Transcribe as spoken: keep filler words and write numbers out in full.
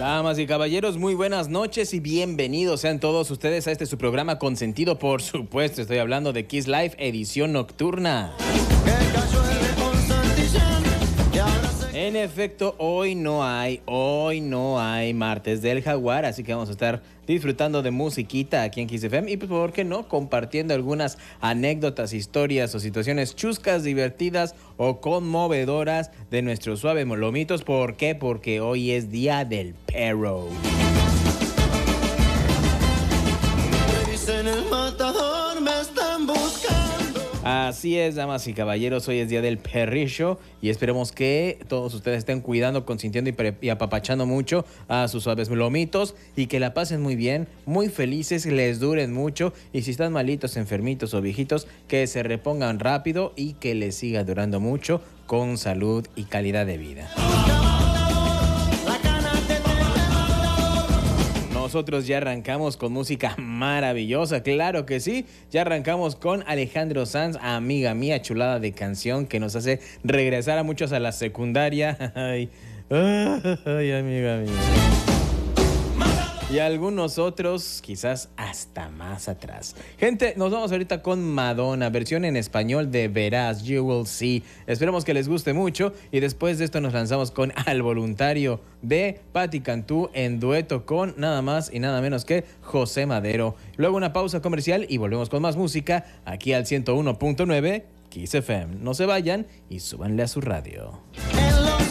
Damas y caballeros, muy buenas noches y bienvenidos sean todos ustedes a este su programa consentido, por supuesto. Estoy hablando de Kiss Live, edición nocturna. En efecto, hoy no hay, hoy no hay martes del Jaguar, así que vamos a estar disfrutando de musiquita aquí en Kiss F M y, pues, ¿por qué no?, compartiendo algunas anécdotas, historias o situaciones chuscas, divertidas o conmovedoras de nuestros suaves lomitos. ¿Por qué? Porque hoy es día del perro. En el matador me están buscando. Así es, damas y caballeros, hoy es día del perrillo y esperemos que todos ustedes estén cuidando, consintiendo y, y apapachando mucho a sus suaves lomitos y que la pasen muy bien, muy felices, les duren mucho y si están malitos, enfermitos o viejitos, que se repongan rápido y que les siga durando mucho con salud y calidad de vida. Nosotros ya arrancamos con música maravillosa, claro que sí. Ya arrancamos con Alejandro Sanz, amiga mía, chulada de canción que nos hace regresar a muchos a la secundaria. Ay, ay, amiga mía. Y algunos otros quizás hasta más atrás. Gente, nos vamos ahorita con Madonna, versión en español de Verás, You Will See. Esperemos que les guste mucho y después de esto nos lanzamos con Al Voluntario de Patti Cantú en dueto con nada más y nada menos que José Madero. Luego una pausa comercial y volvemos con más música aquí al ciento uno punto nueve Kiss F M. No se vayan y súbanle a su radio.